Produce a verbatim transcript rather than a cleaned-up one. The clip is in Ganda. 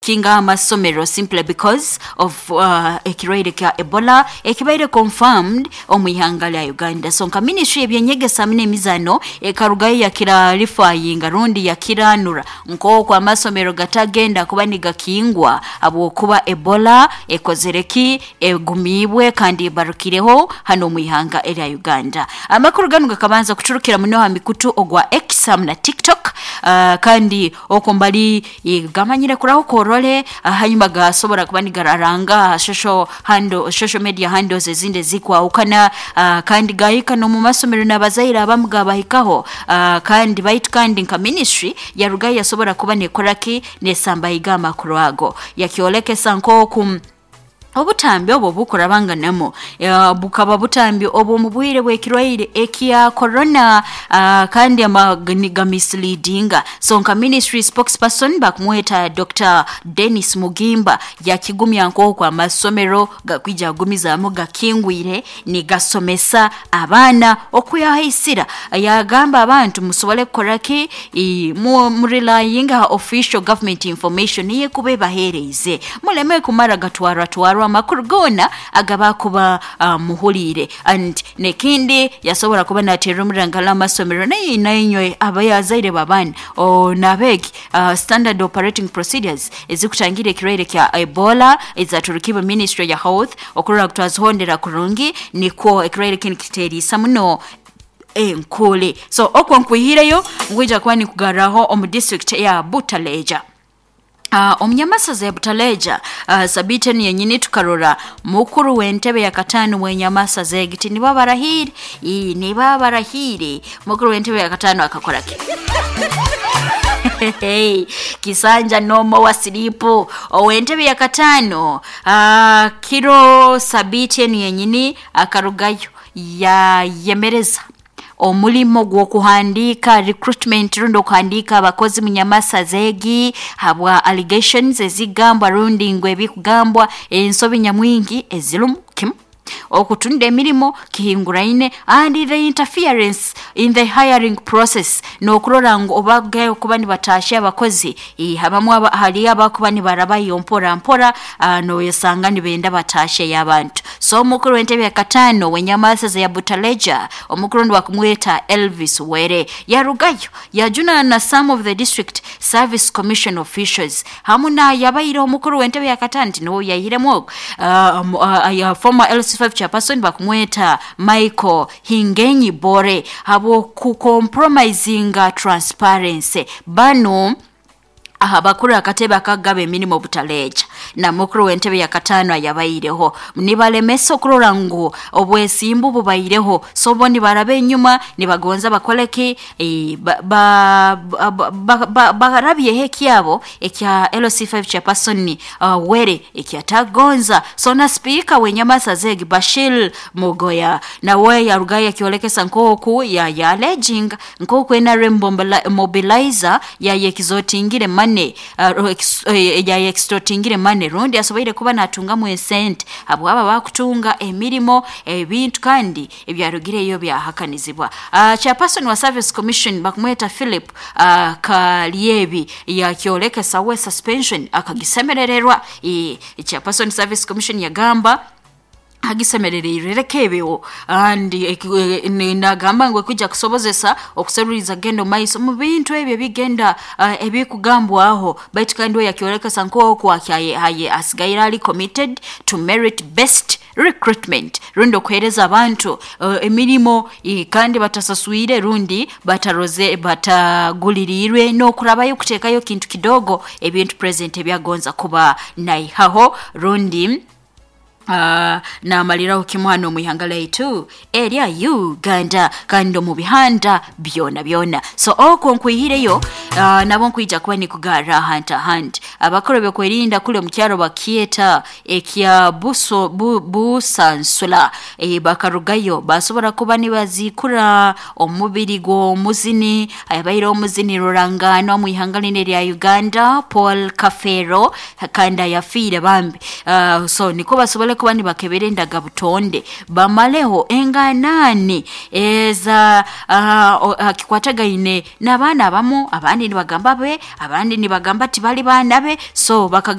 okukinga amasomero simply because of uh, ekirwaire kya Ebola ekibaire confirmed omuyanga lya Uganda. So nka ministry ebyenyegesa mine emizano ekarugayo yakira rifayinga rundi yakiranura nko kwa amasomero gatagenda kuba nigakingwa abokuba Ebola ekozereki egumibwe kandi barukireho hano omuyanga erya Uganda. Amakuru ganu gakabanza kuturukira muno ha mikutu ogwa X na TikTok uh, kandi okombali gamanyire kuraho korole uh, hanyuma gasobora kuba nigararanga social handle social media handles ezinde zikwa ukana uh, kandi gahika no mu masomero nabazaira abamugabahikaho uh, kandi bait kandi nka ministry ya rugayi yasobora kuba nekoraki nesamba igama kurago yakioleke sanko kum obutambi obo bukurabanga namo uh, bukaba butambi obo mubwire bwekirwaire ekia corona uh, kandi amaganiga misleadinga. So nka ministry spokesperson bakumweta Doctor Dennis Mugimba yakigumya nko kwa masomero gakwija gumiza mo gakingwire ni gasomesa abana okuyahisira yagamba abantu musobole koraki mu murilayinga official government information ye kubeba hereze muleme kumara gatwara twara makuru gona agaba kuba uh, muhulire and nekindi yasobora kuba natero murangala masomero nayi nayinyo abayazaire babani o nabeg uh, standard operating procedures ezikutangire kirere kya Ebola ezaturukiba ministry ya health okurura kutazhondera kurungi niko ekirere kinikiteri samuno enkole. So okwankuhireyo ngwija kwani kugaraho omu district ya Butaleja. Uh, omnyamasaza ya Butaleja uh, sabite ni yenyini tukarora mukuru wentebe ya katano mwenyamasaza egiti ni babarahiri ii ni babarahiri mukuru wentebe ya katano akakoraki hey, kisanja nomo wasilipo owentebe ya katano uh, kiro sabite ni yenyini akarugayo ya yemereza omulimo gwo kuhandika recruitment rundo kuhandika abakozi munyamasa zegi habwa allegations ezigamba rundi ngwe bikugambwa ensobi nyamwingi ezilumu kim okutunde emilimo kihinguraine and the interference in the hiring process no kurorango obagayo kubani batashe abakozi habamwa hali abakubani barabayo mpora mpora uh, no yesanga nibenda batashe yabantu. So mukuru wentebe ya katano wenyamasa ya Butaleja omukuru ndo bakumweta Elvis Were yarugayo yajuna na some of the district service commission officials hamuna yabairo omukuru wentebe ya katanti no yahiremo uh, um, uh, ya former L C five chairperson bakumweta Michael Hingenyi Bore habo ku compromisinga transparency bano aha bakuru akatebe akagabe minimo Butaleja na mukuru wentebe ya katano yabayireho nibale meso kurorango obwesimbu bubayireho so boni barabe nyuma nibagonza bakoleke e, ba ba ba, ba, ba rabye hekiabo ekya L C five chairperson uh, Were ekya tagonza so na speaker wenyamasa zegi Bashir Mogoya na we ya rugaya kiolekesa nkoku ya ya alleging nkoku ena rembo mobilizer ya yekizotingire mane uh, ex, uh, ya extortingire mane rundi asobaire kuba natunga mu cent abo aba bakutunga emirimo ebintu kandi ebyarugire yo byahakanizibwa. Uh, chairperson wa service commission bakumweta Philip uh, Kaliebi ya kiolekesa we suspension akagisemerererwa e, chairperson service commission yagamba hagisemerere kebeo and nagamba ngwe kujja kusobozesa okuseruriza gendo maiso mu bintu ebyo bigenda uh, ebikugambwa aho bait kandi yakioleka sanko kwa kyaye haye asigaira ali committed to merit best recruitment rundo kwereza abantu uh, emirimo kandi batasasuire rundi bataroze batagulirirwe no kurabayo kutekayo kintu kidogo ebintu present ebyagonza kuba naihaho rundi Uh, na malira ukimwano muihangala itu area Uganda kando mubihanda byona byona. So oko nkuihireyo uh, nabo nkuija kuba ni kugara hanta hand abakoro byo kwerinda kule mukyaro bakieta ekya buso bu, busansula e bakarugayo basobora kuba ni bazikura omubiri go muzini ayabaira omuzini rurangano muihangala area Uganda Paul Kafero kanda yafire bambi uh, so niko basobole kuba ni bakeberenda gabutonde bamaleho enganani eza uh, akikwataga ine nabana bamo abandi ni bagamba be abandi ni bagamba tibali bana be so baka